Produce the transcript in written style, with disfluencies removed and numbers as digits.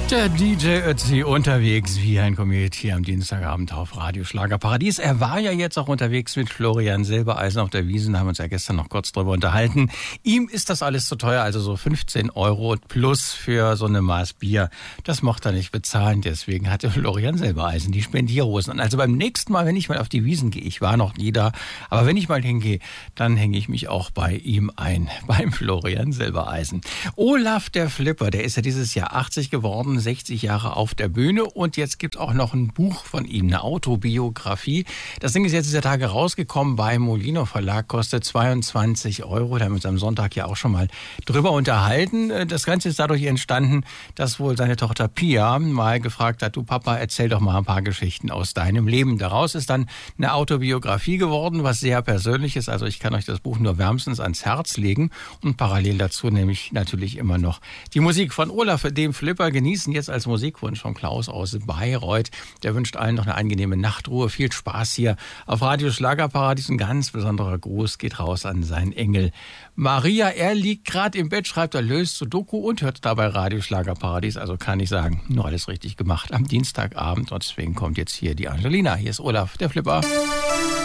Der DJ Ötzi unterwegs wie ein Komet hier am Dienstagabend auf Radio Schlagerparadies. Er war ja jetzt auch unterwegs mit Florian Silbereisen auf der Wiesn, haben uns ja gestern noch kurz drüber unterhalten. Ihm ist das alles zu teuer, also so 15 € plus für so eine Maß Bier. Das mochte er nicht bezahlen, deswegen hatte Florian Silbereisen die Spendierhosen. Und also beim nächsten Mal, wenn ich mal auf die Wiesn gehe, ich war noch nie da, aber wenn ich mal hingehe, dann hänge ich mich auch bei ihm ein, beim Florian Silbereisen. Olaf der Flipper, der ist ja dieses Jahr 80 geworden, 60 Jahre auf der Bühne und jetzt gibt es auch noch ein Buch von ihm, eine Autobiografie. Das Ding ist jetzt dieser Tage rausgekommen beim Molino Verlag, kostet 22 €. Da haben wir uns am Sonntag ja auch schon mal drüber unterhalten. Das Ganze ist dadurch entstanden, dass wohl seine Tochter Pia mal gefragt hat, du Papa, erzähl doch mal ein paar Geschichten aus deinem Leben. Daraus ist dann eine Autobiografie geworden, was sehr persönlich ist. Also ich kann euch das Buch nur wärmstens ans Herz legen und parallel dazu nämlich natürlich immer noch die Musik von Olaf, dem Flipper, genießen jetzt als Musikwunsch von Klaus aus Bayreuth. Der wünscht allen noch eine angenehme Nachtruhe. Viel Spaß hier auf Radio Schlagerparadies. Ein ganz besonderer Gruß geht raus an seinen Engel Maria. Er liegt gerade im Bett, schreibt er, löst Sudoku und hört dabei Radio Schlagerparadies. Also kann ich sagen, nur alles richtig gemacht am Dienstagabend. Und deswegen kommt jetzt hier die Angelina. Hier ist Olaf, der Flipper.